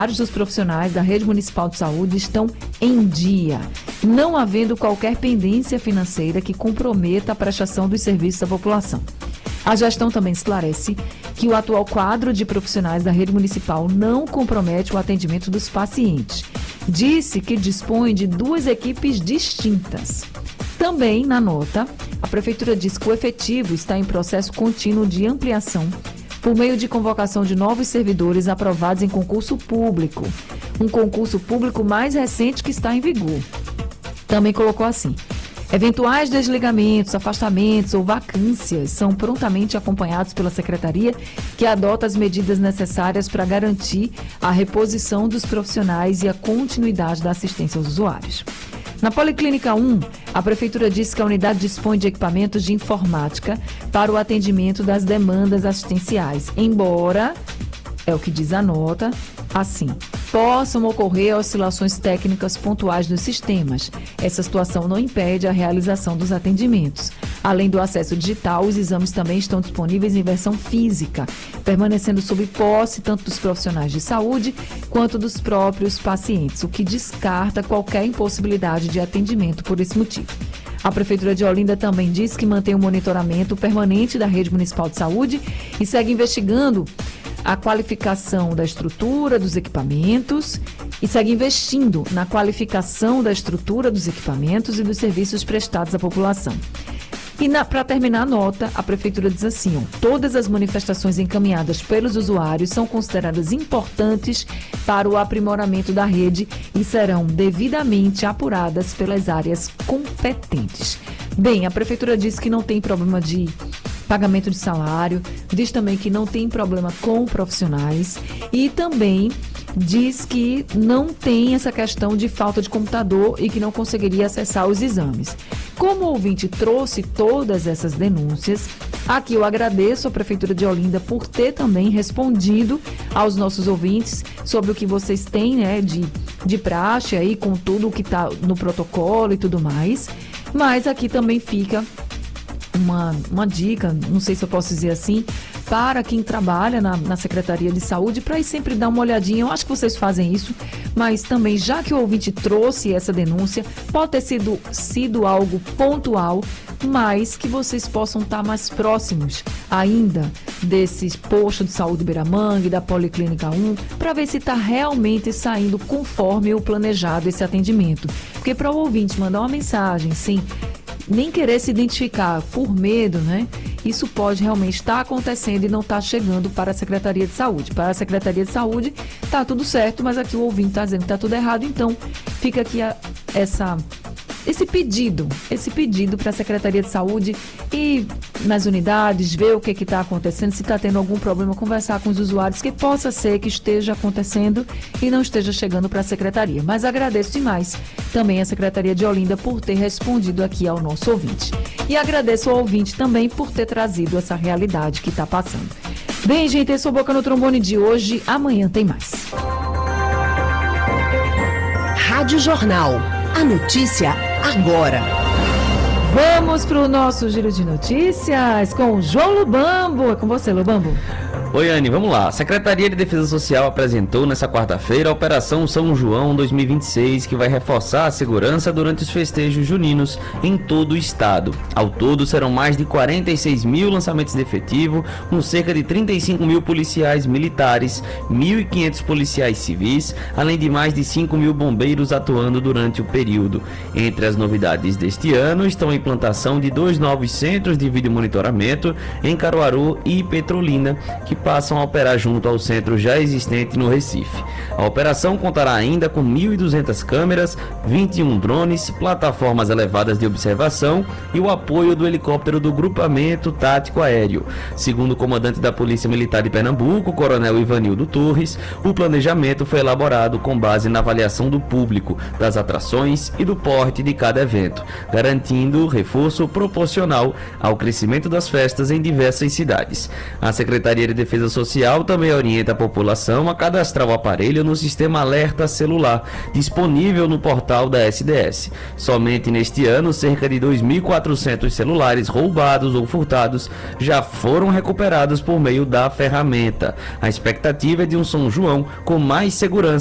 dos profissionais da Rede Municipal de Saúde estão em dia, não havendo qualquer pendência financeira que comprometa a prestação dos serviços à população. A gestão também esclarece que o atual quadro de profissionais da rede municipal não compromete o atendimento dos pacientes. Disse que dispõe de 2 equipes distintas. Também, na nota, a Prefeitura diz que o efetivo está em processo contínuo de ampliação por meio de convocação de novos servidores aprovados em concurso público. Um concurso público mais recente que está em vigor. Também colocou assim: eventuais desligamentos, afastamentos ou vacâncias são prontamente acompanhados pela Secretaria, que adota as medidas necessárias para garantir a reposição dos profissionais e a continuidade da assistência aos usuários. Na Policlínica 1, a Prefeitura disse que a unidade dispõe de equipamentos de informática para o atendimento das demandas assistenciais, embora, é o que diz a nota, assim, possam ocorrer oscilações técnicas pontuais dos sistemas. Essa situação não impede a realização dos atendimentos. Além do acesso digital, os exames também estão disponíveis em versão física, permanecendo sob posse tanto dos profissionais de saúde quanto dos próprios pacientes, o que descarta qualquer impossibilidade de atendimento por esse motivo. A Prefeitura de Olinda também diz que mantém o monitoramento permanente da Rede Municipal de Saúde e segue investigando a qualificação da estrutura dos equipamentos e segue investindo na qualificação da estrutura dos equipamentos e dos serviços prestados à população. E para terminar a nota, a Prefeitura diz assim: todas as manifestações encaminhadas pelos usuários são consideradas importantes para o aprimoramento da rede e serão devidamente apuradas pelas áreas competentes. Bem, a Prefeitura diz que não tem problema de pagamento de salário, diz também que não tem problema com profissionais e também diz que não tem essa questão de falta de computador e que não conseguiria acessar os exames. Como o ouvinte trouxe todas essas denúncias, aqui eu agradeço à Prefeitura de Olinda por ter também respondido aos nossos ouvintes sobre o que vocês têm, né, de praxe aí com tudo o que está no protocolo e tudo mais, mas aqui também fica uma dica, não sei se eu posso dizer assim, para quem trabalha na Secretaria de Saúde, para ir sempre dar uma olhadinha. Eu acho que vocês fazem isso, mas também, já que o ouvinte trouxe essa denúncia, pode ter sido algo pontual, mas que vocês possam estar mais próximos ainda desse posto de saúde Beiramangue, da Policlínica 1, para ver se está realmente saindo conforme o planejado esse atendimento. Porque para o ouvinte mandar uma mensagem, sim, nem querer se identificar por medo, né? Isso pode realmente estar acontecendo e não estar chegando para a Secretaria de Saúde. Para a Secretaria de Saúde está tudo certo, mas aqui o ouvinte está dizendo que está tudo errado, então fica aqui esse pedido para a Secretaria de Saúde ir nas unidades, ver o que está acontecendo, se está tendo algum problema, conversar com os usuários, que possa ser que esteja acontecendo e não esteja chegando para a Secretaria. Mas agradeço demais também a Secretaria de Olinda por ter respondido aqui ao nosso ouvinte. E agradeço ao ouvinte também por ter trazido essa realidade que está passando. Bem, gente, esse é o Boca no Trombone de hoje. Amanhã tem mais. Rádio Jornal. A notícia agora. Vamos para o nosso giro de notícias com o João Lubambo. É com você, Lubambo. Oi, Anne, vamos lá. A Secretaria de Defesa Social apresentou nesta quarta-feira a Operação São João 2026, que vai reforçar a segurança durante os festejos juninos em todo o estado. Ao todo, serão mais de 46 mil lançamentos de efetivo, com cerca de 35 mil policiais militares, 1.500 policiais civis, além de mais de 5 mil bombeiros atuando durante o período. Entre as novidades deste ano estão a implantação de 2 novos centros de vídeo monitoramento em Caruaru e Petrolina, que passam a operar junto ao centro já existente no Recife. A operação contará ainda com 1.200 câmeras, 21 drones, plataformas elevadas de observação e o apoio do helicóptero do Grupamento Tático Aéreo. Segundo o comandante da Polícia Militar de Pernambuco, Coronel Ivanildo Torres, o planejamento foi elaborado com base na avaliação do público, das atrações e do porte de cada evento, garantindo reforço proporcional ao crescimento das festas em diversas cidades. A Secretaria de Defesa Social também orienta a população a cadastrar o aparelho no sistema Alerta Celular, disponível no portal da SDS. Somente neste ano, cerca de 2.400 celulares roubados ou furtados já foram recuperados por meio da ferramenta. A expectativa é de um São João com mais segurança